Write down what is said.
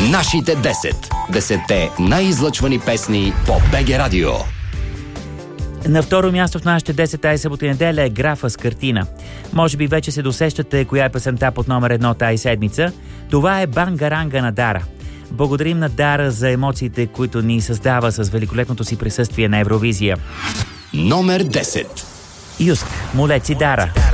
Нашите 10. 10-те най-излъчвани песни по БГ Радио. На второ място в нашите 10 тази събота и неделя е графа с картина. Може би вече се досещате коя е песента под номер 1 тази седмица. Това е Бангаранга на Дара. Благодарим на Дара за емоциите, които ни създава с великолепното си присъствие на Евровизия. Номер 10. Юск, молеци Дара.